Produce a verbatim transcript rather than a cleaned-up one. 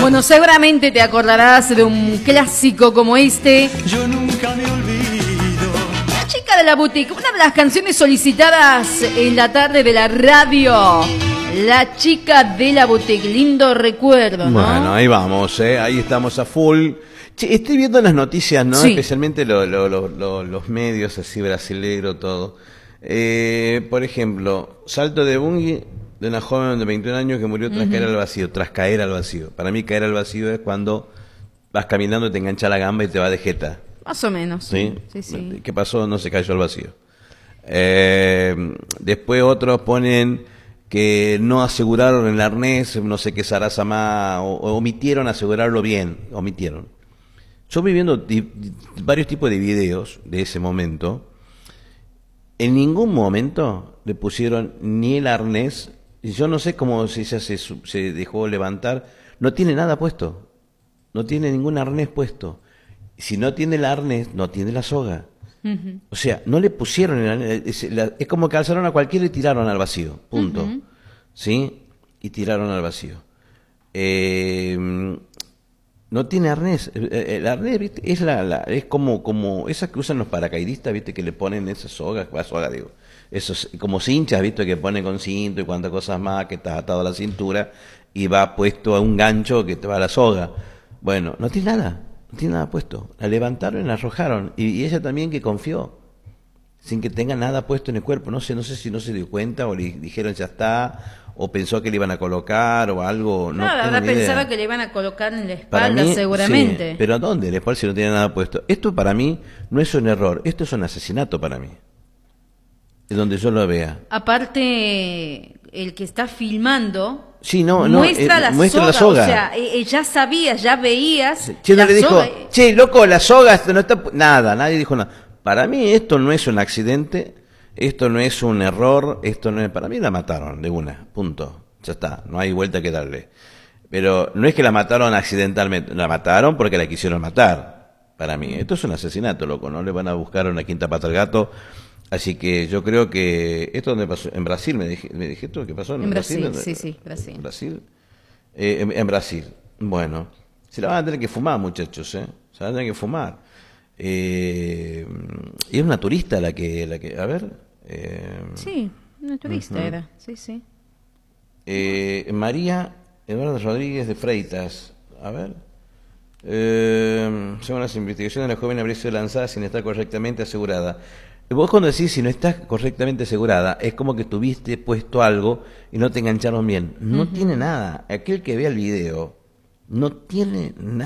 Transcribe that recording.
Bueno, seguramente te acordarás de un clásico como este. Yo nunca me olvido. La chica de la boutique, una de las canciones solicitadas en la tarde de la radio. La chica de la boutique, lindo recuerdo, ¿no? Bueno, ahí vamos, ¿eh? Ahí estamos a full. Che, estoy viendo las noticias, ¿no? Sí. Especialmente lo, lo, lo, lo, los medios así brasileros, todo. Eh, por ejemplo, salto de bungee de una joven de veintiún años que murió tras uh-huh. caer al vacío, tras caer al vacío. Para mí caer al vacío es cuando vas caminando, te engancha la gamba y te va de jeta. Más o menos. ¿Sí? Sí, sí. ¿Qué pasó? No se cayó al vacío. Eh, después otros ponen que no aseguraron el arnés, no sé qué zaraza más, o, o omitieron asegurarlo bien, omitieron. Yo vi viendo di, varios tipos de videos de ese momento. En ningún momento le pusieron ni el arnés, y yo no sé cómo si ella se, se dejó levantar, no tiene nada puesto, no tiene ningún arnés puesto. Si no tiene el arnés, no tiene la soga. Uh-huh. O sea, no le pusieron el arnés, es, la, es como que alzaron a cualquiera y tiraron al vacío, punto. Uh-huh. ¿Sí? Y tiraron al vacío. Eh, no tiene arnés. El arnés, ¿viste? Es la, la es como como esas que usan los paracaidistas, ¿viste? Que le ponen esas sogas, soga digo, esos como cinchas, ¿viste? Que ponen con cinto y cuantas cosas más, que estás atado a la cintura y va puesto a un gancho que te va a la soga. Bueno, no tiene nada, no tiene nada puesto. La levantaron y la arrojaron y, y ella también que confió, sin que tenga nada puesto en el cuerpo. No sé, no sé si no se dio cuenta o le dijeron ya está, o pensó que le iban a colocar o algo. No, Nada, no pensaba idea. que le iban a colocar en la espalda, mí, seguramente. Sí, pero ¿a dónde? En la espalda si no tiene nada puesto. Esto para mí no es un error, esto es un asesinato para mí. Es donde yo lo vea. Aparte, el que está filmando sí, no, no, muestra, eh, la, muestra soga, la soga. O sea, eh, ya sabías, ya veías. Che, no le dijo, soga. che, loco, la soga no está... Nada, nadie dijo nada. Para mí esto no es un accidente, esto no es un error, esto no es... Para mí la mataron de una, punto. Ya está, no hay vuelta que darle. Pero no es que la mataron accidentalmente, la mataron porque la quisieron matar. Para mí, esto es un asesinato, loco, no le van a buscar una quinta pata al gato. Así que yo creo que esto donde pasó, en Brasil, me dije, me dije ¿qué pasó? En, ¿En Brasil, Brasil? sí, sí, Brasil. ¿En Brasil? Eh, en, en Brasil, bueno, se la van a tener que fumar, muchachos, ¿eh? Se la van a tener que fumar. Eh, y es una turista la que, la que, a ver. Eh, sí, una turista uh-huh. era, sí, sí. Eh, María Eduardo Rodríguez de Freitas, a ver. Eh, según las investigaciones, la joven habría sido lanzada sin estar correctamente asegurada. Vos cuando decís si no estás correctamente asegurada, es como que tuviste puesto algo y no te engancharon bien. No uh-huh. tiene nada. Aquel que vea el video no tiene nada.